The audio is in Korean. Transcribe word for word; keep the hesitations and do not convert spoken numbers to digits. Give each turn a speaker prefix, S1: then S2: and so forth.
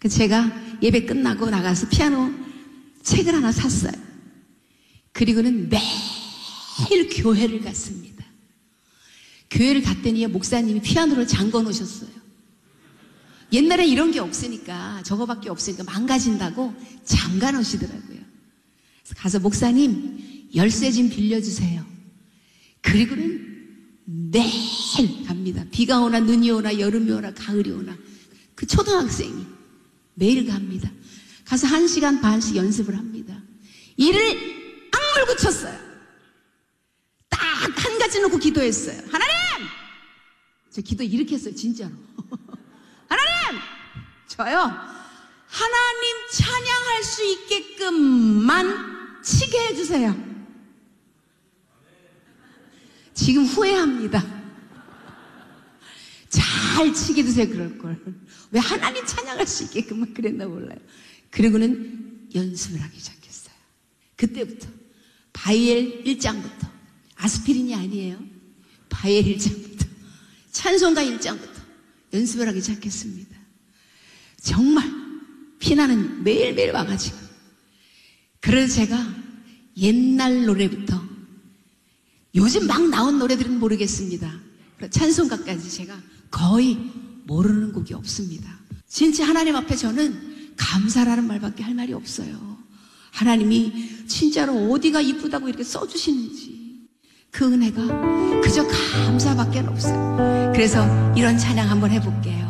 S1: 제가 예배 끝나고 나가서 피아노 책을 하나 샀어요. 그리고는 매일 교회를 갔습니다. 교회를 갔더니 목사님이 피아노를 잠궈 놓으셨어요. 옛날에 이런 게 없으니까, 저거밖에 없으니까 망가진다고 잠가 놓으시더라고요. 그래서 가서 목사님 열쇠 좀 빌려주세요. 그리고는 매일 갑니다. 비가 오나 눈이 오나 여름이 오나 가을이 오나 그 초등학생이 매일 갑니다. 가서 한 시간 반씩 연습을 합니다. 이를 악물고 쳤어요. 딱 한 가지 놓고 기도했어요. 하나님! 저 기도 이렇게 했어요, 진짜로. 하나님! 저요, 하나님 찬양할 수 있게끔만 치게 해주세요. 지금 후회합니다. 잘 치게 해주세요, 그럴걸. 왜 하나님 찬양할 수 있게끔만 그랬나 몰라요. 그리고는 연습을 하기 시작했어요. 그때부터 바이엘 일 장부터, 아스피린이 아니에요. 바이엘 일 장부터, 찬송가 일 장부터 연습을 하기 시작했습니다. 정말 피나는 매일매일 와가지고. 그래서 제가 옛날 노래부터 요즘 막 나온 노래들은 모르겠습니다. 찬송가까지 제가 거의 모르는 곡이 없습니다. 진짜 하나님 앞에 저는 감사라는 말밖에 할 말이 없어요. 하나님이 진짜로 어디가 이쁘다고 이렇게 써주시는지 그 은혜가 그저 감사밖에 없어요. 그래서 이런 찬양 한번 해볼게요.